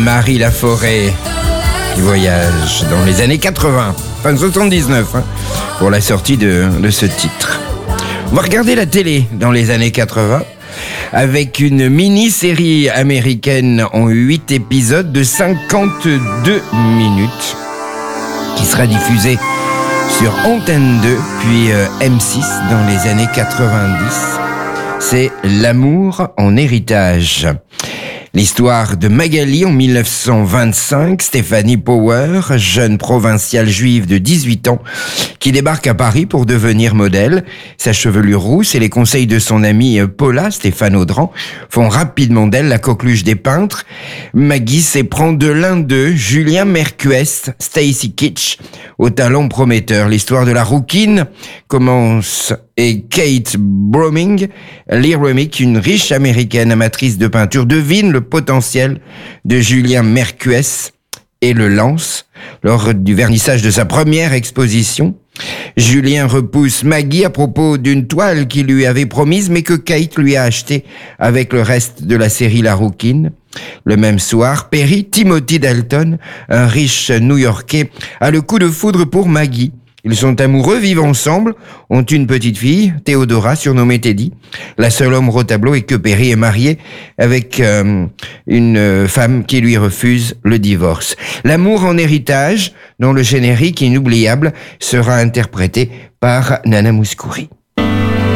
Marie Laforêt qui voyage dans les années 80, enfin 79, pour la sortie de ce titre. On va regarder la télé dans les années 80 avec une mini-série américaine en 8 épisodes de 52 minutes qui sera diffusée sur Antenne 2 puis M6 dans les années 90. C'est L'amour en héritage. L'histoire de Magali en 1925, Stéphanie Power, jeune provinciale juive de 18 ans, qui débarque à Paris pour devenir modèle. Sa chevelure rousse et les conseils de son amie Paula, Stéphane Audran, font rapidement d'elle la coqueluche des peintres. Maggie s'éprend de l'un d'eux, Julien Mercues, Stacy Kitsch, au talent prometteur. L'histoire de la rouquine commence et Kate Browning, Lee Remick, une riche américaine amatrice de peinture, devine le potentiel de Julien Mercues et le lance lors du vernissage de sa première exposition. Julien repousse Maggie à propos d'une toile qu'il lui avait promise mais que Kate lui a achetée avec le reste de la série La Rouquine. Le même soir, Perry Timothy Dalton, un riche New-Yorkais, a le coup de foudre pour Maggie. Ils sont amoureux, vivent ensemble, ont une petite fille, Théodora, surnommée Teddy. La seule ombre au tableau est que Perry est marié avec une femme qui lui refuse le divorce. L'amour en héritage, dont le générique inoubliable sera interprété par Nana Mouskouri.